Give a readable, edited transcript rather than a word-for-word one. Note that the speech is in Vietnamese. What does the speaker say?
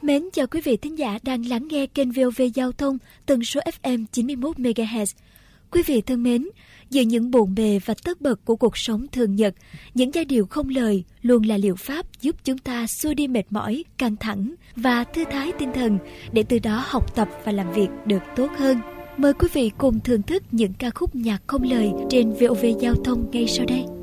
Mến chào quý vị thính giả đang lắng nghe kênh VOV Giao thông tần số FM 91 MHz. Quý vị thân mến, giữa những bộn bề và tất bật của cuộc sống thường nhật, những giai điệu không lời luôn là liệu pháp giúp chúng ta xua đi mệt mỏi, căng thẳng và thư thái tinh thần để từ đó học tập và làm việc được tốt hơn. Mời quý vị cùng thưởng thức những ca khúc nhạc không lời trên VOV Giao thông ngay sau đây.